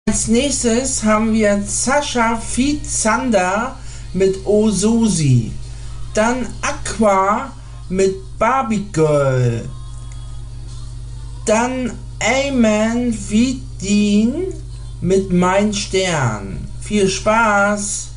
Als nächstes haben wir Sascha feat. Zander mit O Susi. Dann Aqua mit Barbie Girl. Dann Amen feat. Dean mit Mein Stern. Viel Spaß!